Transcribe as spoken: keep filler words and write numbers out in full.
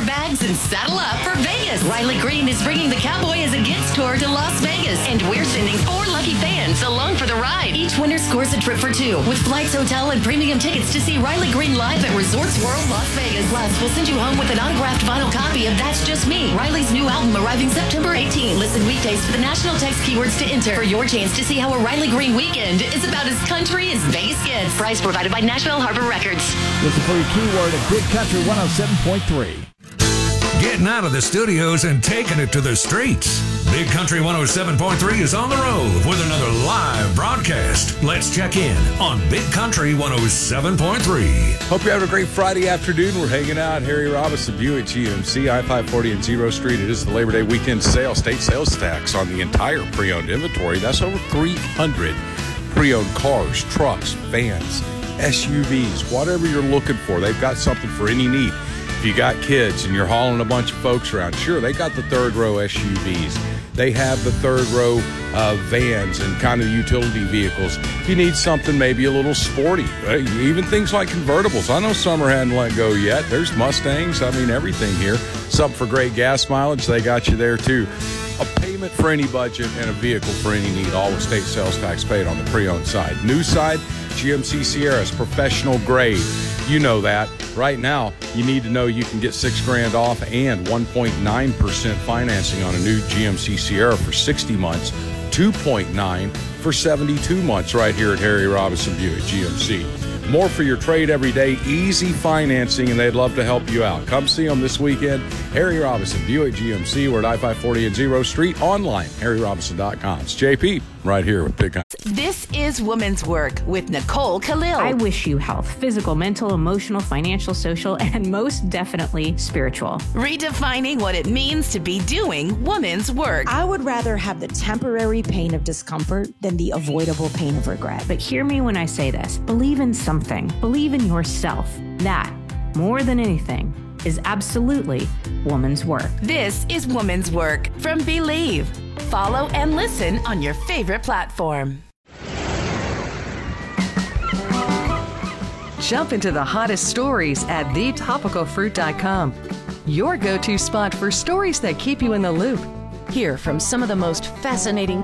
your bags and saddle up for Vegas. Riley Green is bringing the Cowboy as a Gets tour to Las Vegas, and we're sending four lucky fans along for the ride. Each winner scores a trip for two, with flights, hotel, and premium tickets to see Riley Green live at Resorts World Las Vegas. Plus, we'll send you home with an autographed vinyl copy of That's Just Me, Riley's new album arriving September eighteenth. Listen weekdays to the national text keywords to enter for your chance to see how a Riley Green weekend is about as country as Vegas gets. Prize provided by National Harbor Records. Listen for your keyword at Big Country one oh seven point three. Getting out of the studios and taking it to the streets. Big Country one oh seven point three is on the road with another live broadcast. Let's check in on Big Country one oh seven point three. Hope you're having a great Friday afternoon. We're hanging out. Harry Robinson, Buick G M C, I five forty and Zero Street. It is the Labor Day weekend sale. State sales tax on the entire pre-owned inventory. That's over three hundred pre-owned cars, trucks, vans, S U Vs, whatever you're looking for. They've got something for any need. If you got kids and you're hauling a bunch of folks around, sure, they got the third row S U Vs. They have the third row uh, vans and kind of utility vehicles. If you need something maybe a little sporty, even things like convertibles. I know Summer hadn't let go yet. There's Mustangs. I mean, everything here. Something for great gas mileage. They got you there, too. A payment for any budget and a vehicle for any need, all with state sales tax paid on the pre-owned side. New side, G M C Sierras, professional grade. You know that. Right now, you need to know you can get six grand off and one point nine percent financing on a new G M C Sierra for sixty months, two point nine for seventy-two months right here at Harry Robinson Buick G M C. More for your trade every day, easy financing, and they'd love to help you out. Come see them this weekend. Harry Robinson Buick G M C. We're at I five forty and Zero Street. Online, harry robinson dot com. It's J P right here with Big Country. This is Women's Work with Nicole Khalil. I wish you health, physical, mental, emotional, financial, social, and most definitely spiritual. Redefining what it means to be doing women's work. I would rather have the temporary pain of discomfort than the avoidable pain of regret. But hear me when I say this. Believe in something. Believe in yourself. That, more than anything, is absolutely woman's work. This is Woman's Work from Believe. Follow and listen on your favorite platform. Jump into the hottest stories at the topical fruit dot com. Your go-to spot for stories that keep you in the loop. Hear from some of the most fascinating